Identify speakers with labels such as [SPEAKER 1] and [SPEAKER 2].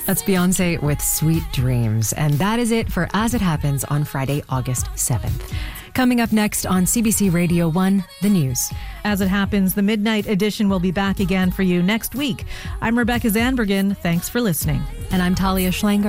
[SPEAKER 1] That's Beyonce with Sweet Dreams. And that is it for As It Happens on Friday, August 7th. Coming up next on CBC Radio 1, the news.
[SPEAKER 2] As It Happens, the Midnight Edition will be back again for you next week. I'm Rebecca Zandbergen. Thanks for listening.
[SPEAKER 1] And I'm Talia Schlanger.